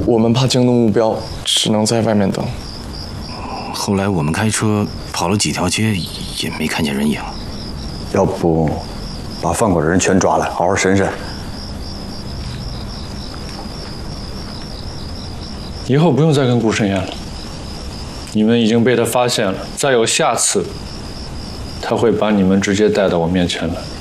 我们怕惊动目标，只能在外面等。 后来我们开车跑了几条街，也没看见人影。 要不，把放火的人全抓来，好好审审。 以后不用再跟顾胜燕了，你们已经被他发现了，再有下次，他会把你们直接带到我面前来。